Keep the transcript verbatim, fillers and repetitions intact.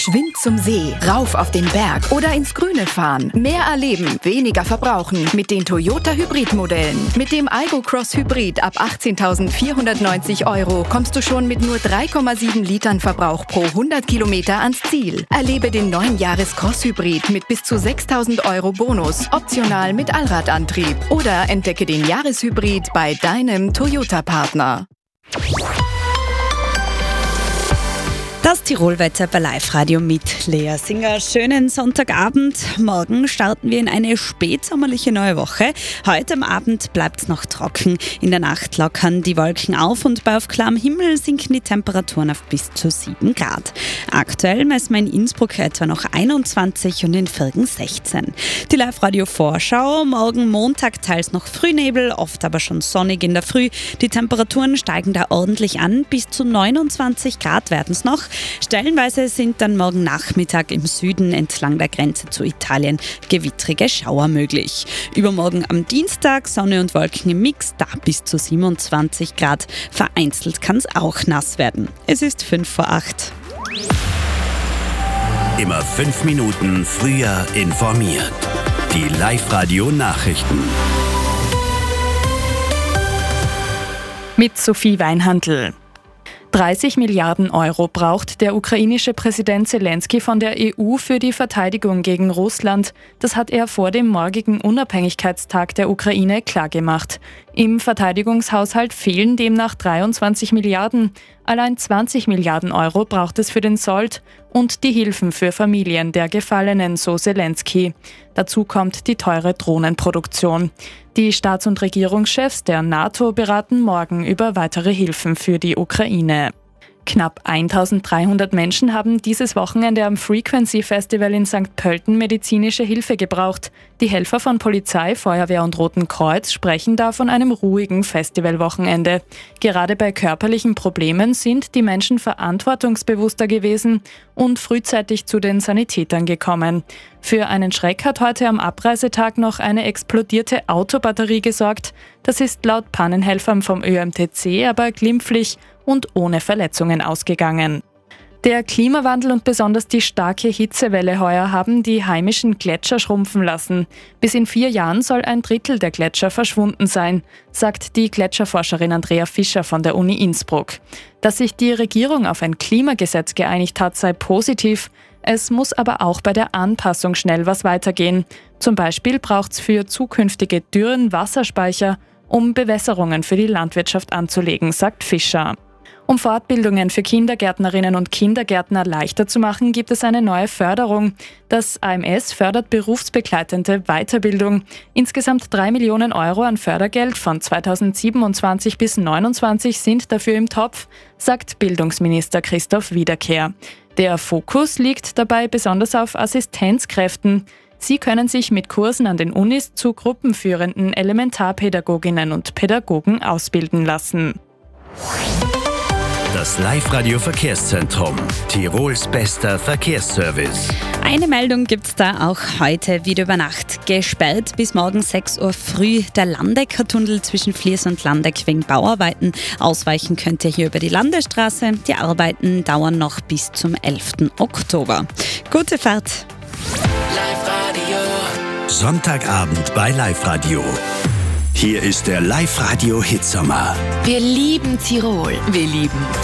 Geschwind zum See, rauf auf den Berg oder ins Grüne fahren. Mehr erleben, weniger verbrauchen mit den Toyota Hybrid-Modellen. Mit dem Aygo Cross Hybrid ab achtzehntausendvierhundertneunzig Euro kommst du schon mit nur drei Komma sieben Litern Verbrauch pro hundert Kilometer ans Ziel. Erlebe den neuen Jahres Cross Hybrid mit bis zu sechstausend Euro Bonus, optional mit Allradantrieb. Oder entdecke den Jahreshybrid bei deinem Toyota-Partner. Das Tirolwetter bei Live-Radio mit Lea Singer. Schönen Sonntagabend. Morgen starten wir in eine spätsommerliche neue Woche. Heute am Abend bleibt es noch trocken. In der Nacht lockern die Wolken auf und bei auf klarem Himmel sinken die Temperaturen auf bis zu sieben Grad. Aktuell messen wir in Innsbruck etwa noch einundzwanzig und in Virgen sechzehn. Die Live-Radio-Vorschau. Morgen Montag teils noch Frühnebel, oft aber schon sonnig in der Früh. Die Temperaturen steigen da ordentlich an. Bis zu neunundzwanzig Grad werden es noch. Stellenweise sind dann morgen Nachmittag im Süden entlang der Grenze zu Italien gewittrige Schauer möglich. Übermorgen am Dienstag Sonne und Wolken im Mix, da bis zu siebenundzwanzig Grad. Vereinzelt kann es auch nass werden. Es ist fünf vor acht. Immer fünf Minuten früher informiert. Die Live-Radio-Nachrichten. Mit Sophie Weinhandl. dreißig Milliarden Euro braucht der ukrainische Präsident Zelensky von der E U für die Verteidigung gegen Russland. Das hat er vor dem morgigen Unabhängigkeitstag der Ukraine klargemacht. Im Verteidigungshaushalt fehlen demnach dreiundzwanzig Milliarden. Allein zwanzig Milliarden Euro braucht es für den Sold und die Hilfen für Familien der Gefallenen, so Zelensky. Dazu kommt die teure Drohnenproduktion. Die Staats- und Regierungschefs der NATO beraten morgen über weitere Hilfen für die Ukraine. Knapp eintausenddreihundert Menschen haben dieses Wochenende am Frequency Festival in Sankt Pölten medizinische Hilfe gebraucht. Die Helfer von Polizei, Feuerwehr und Roten Kreuz sprechen da von einem ruhigen Festivalwochenende. Gerade bei körperlichen Problemen sind die Menschen verantwortungsbewusster gewesen und frühzeitig zu den Sanitätern gekommen. Für einen Schreck hat heute am Abreisetag noch eine explodierte Autobatterie gesorgt. Das ist laut Pannenhelfern vom Ö M T C aber glimpflich und ohne Verletzungen ausgegangen. Der Klimawandel und besonders die starke Hitzewelle heuer haben die heimischen Gletscher schrumpfen lassen. Bis in vier Jahren soll ein Drittel der Gletscher verschwunden sein, sagt die Gletscherforscherin Andrea Fischer von der Uni Innsbruck. Dass sich die Regierung auf ein Klimagesetz geeinigt hat, sei positiv. Es muss aber auch bei der Anpassung schnell was weitergehen. Zum Beispiel braucht es für zukünftige Dürren Wasserspeicher, um Bewässerungen für die Landwirtschaft anzulegen, sagt Fischer. Um Fortbildungen für Kindergärtnerinnen und Kindergärtner leichter zu machen, gibt es eine neue Förderung. Das A M S fördert berufsbegleitende Weiterbildung. Insgesamt drei Millionen Euro an Fördergeld von zweitausendsiebenundzwanzig bis zweitausendneunundzwanzig sind dafür im Topf, sagt Bildungsminister Christoph Wiederkehr. Der Fokus liegt dabei besonders auf Assistenzkräften. Sie können sich mit Kursen an den Unis zu gruppenführenden Elementarpädagoginnen und Pädagogen ausbilden lassen. Das Live-Radio-Verkehrszentrum. Tirols bester Verkehrsservice. Eine Meldung gibt es da auch heute wieder über Nacht. Gesperrt bis morgen sechs Uhr früh der Landecker-Tunnel zwischen Fliers und Landeck wegen Bauarbeiten. Ausweichen könnt ihr hier über die Landesstraße. Die Arbeiten dauern noch bis zum elften Oktober. Gute Fahrt! Live-Radio. Sonntagabend bei Live-Radio. Hier ist der Live-Radio-Hitsommer. Wir lieben Tirol. Wir lieben